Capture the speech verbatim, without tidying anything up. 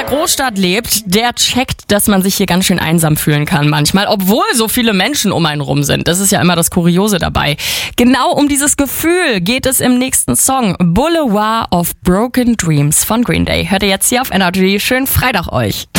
Großstadt lebt, der checkt, dass man sich hier ganz schön einsam fühlen kann manchmal, obwohl so viele Menschen um einen rum sind. Das ist ja immer das Kuriose dabei. Genau um dieses Gefühl geht es im nächsten Song. Boulevard of Broken Dreams von Green Day. Hört ihr jetzt hier auf Energy. Schönen Freitag euch.